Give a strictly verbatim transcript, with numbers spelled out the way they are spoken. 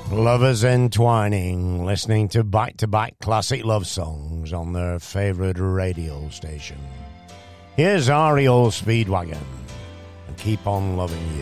Lovers entwining, listening to back-to-back classic love songs on their favourite radio station. Here's R E O Speedwagon, and Keep On Loving You.